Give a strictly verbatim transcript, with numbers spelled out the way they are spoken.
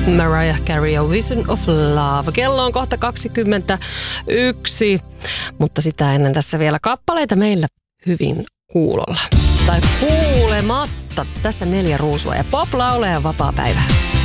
Mariah Carey ja Vision of Love. Kello on kohta kaksikymmentäyksi, mutta sitä ennen tässä vielä kappaleita meillä hyvin kuulolla. Tai kuulematta. Tässä neljä ruusua ja pop-lauleja vapaa päivä.